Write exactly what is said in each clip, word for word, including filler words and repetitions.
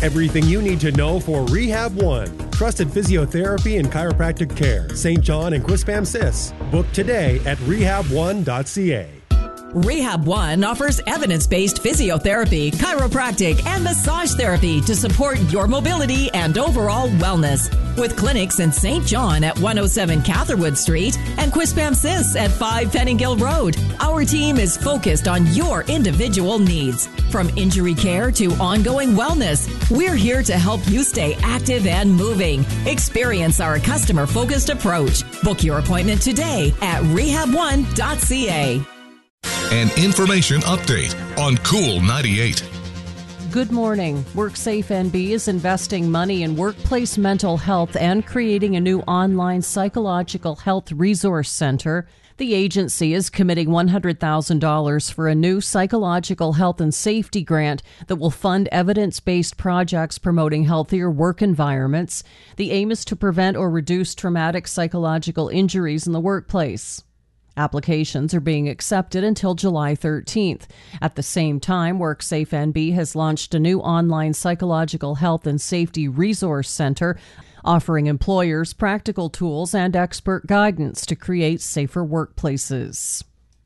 Everything you need to know for Rehab One. Trusted physiotherapy and chiropractic care. Saint John and Quispamsis. Book today at rehab one dot c a. Rehab One offers evidence-based physiotherapy, chiropractic, and massage therapy to support your mobility and overall wellness. With clinics in Saint John at one oh seven Catherwood Street and Quispamsis at five Penninghill Road, our team is focused on your individual needs. From injury care to ongoing wellness, we're here to help you stay active and moving. Experience our customer-focused approach. Book your appointment today at rehab one dot c a. An information update on Cool ninety-eight. Good morning. WorkSafe N B is investing money in workplace mental health and creating a new online psychological health resource center. The agency is committing one hundred thousand dollars for a new psychological health and safety grant that will fund evidence-based projects promoting healthier work environments. The aim is to prevent or reduce traumatic psychological injuries in the workplace. Applications are being accepted until July thirteenth. At the same time, WorkSafe N B has launched a new online psychological health and safety resource center, offering employers practical tools and expert guidance to create safer workplaces.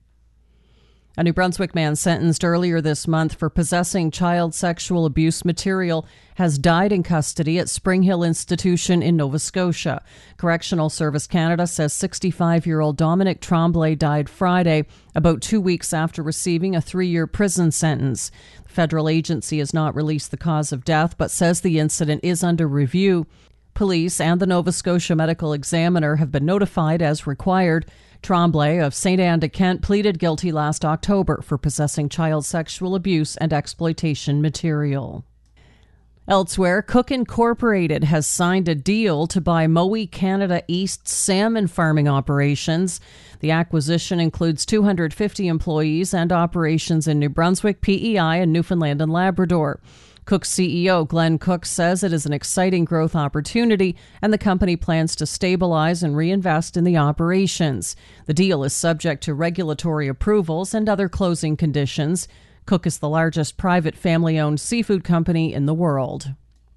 A New Brunswick man sentenced earlier this month for possessing child sexual abuse material has died in custody at Spring Hill Institution in Nova Scotia. Correctional Service Canada says sixty-five-year-old Dominic Tremblay died Friday, about two weeks after receiving a three-year prison sentence. The federal agency has not released the cause of death, but says the incident is under review. Police and the Nova Scotia Medical Examiner have been notified as required. Tremblay of Saint Anne de Kent pleaded guilty last October for possessing child sexual abuse and exploitation material. Elsewhere, Cook Incorporated has signed a deal to buy Mowi Canada East's salmon farming operations. The acquisition includes two hundred fifty employees and operations in New Brunswick, P E I, and Newfoundland and Labrador. Cook's C E O Glenn Cook says it is an exciting growth opportunity and the company plans to stabilize and reinvest in the operations. The deal is subject to regulatory approvals and other closing conditions. Cook is the largest private family-owned seafood company in the world.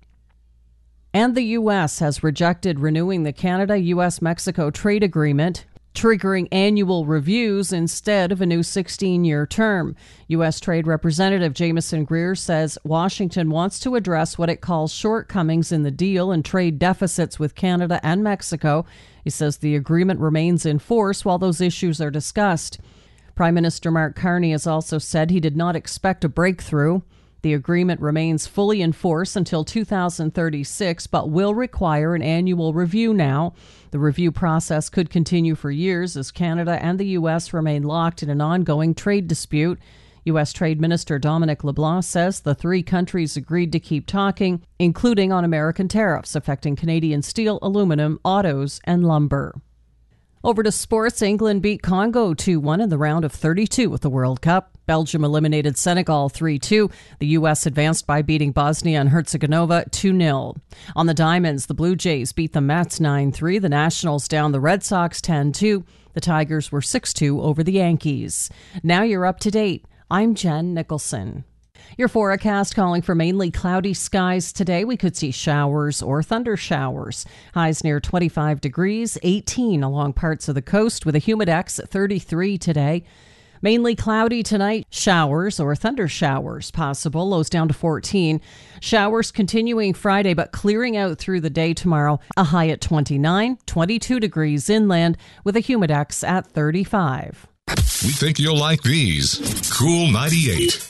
And the U S has rejected renewing the Canada-U S Mexico trade agreement, triggering annual reviews instead of a new sixteen-year term. U S. Trade Representative Jameson Greer says Washington wants to address what it calls shortcomings in the deal and trade deficits with Canada and Mexico. He says the agreement remains in force while those issues are discussed. Prime Minister Mark Carney has also said he did not expect a breakthrough. The agreement remains fully in force until two thousand thirty-six, but will require an annual review now. The review process could continue for years as Canada and the U S remain locked in an ongoing trade dispute. U S. Trade Minister Dominic LeBlanc says the three countries agreed to keep talking, including on American tariffs affecting Canadian steel, aluminum, autos, and lumber. Over to sports. England beat Congo two one in the round of thirty-two at the World Cup. Belgium eliminated Senegal three two. The U S advanced by beating Bosnia and Herzegovina two nil. On the Diamonds, the Blue Jays beat the Mets nine three. The Nationals down the Red Sox ten two. The Tigers were six two over the Yankees. Now you're up to date. I'm Jen Nicholson. Your forecast calling for mainly cloudy skies today. We could see showers or thunder showers. Highs near twenty-five degrees, eighteen along parts of the coast with a humidex at thirty-three today. Mainly cloudy tonight, showers or thunder showers possible, lows down to fourteen. Showers continuing Friday, but clearing out through the day tomorrow. A high at twenty-nine, twenty-two degrees inland with a humidex at thirty-five. We think you'll like these. Cool ninety-eight.